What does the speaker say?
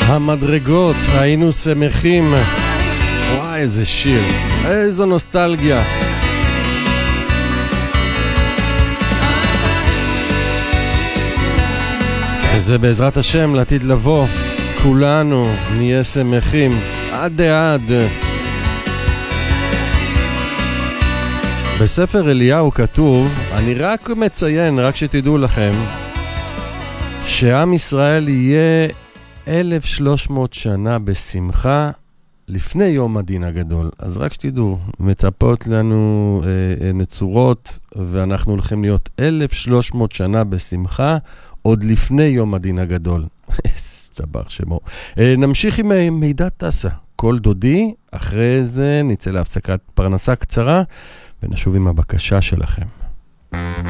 המדרגות, היינו שמחים. וואי, איזה שיר, איזו נוסטלגיה. וזה בעזרת השם לעתיד לבוא, כולנו נהיה שמחים עד עד. בספר אליהו כתוב, אני רק מציין, רק שתדעו לכם, שעם ישראל יהיה 1300 שנה בשמחה לפני יום הדין הגדול. אז רק שתדעו, מצפות לנו נצורות, ואנחנו הולכים להיות 1300 שנה בשמחה עוד לפני יום הדין הגדול. שתבח שמו. נמשיך עם מידע טסה. כל דודי, אחרי זה נצא להפסקת פרנסה קצרה, ונשוב עם הבקשה שלכם.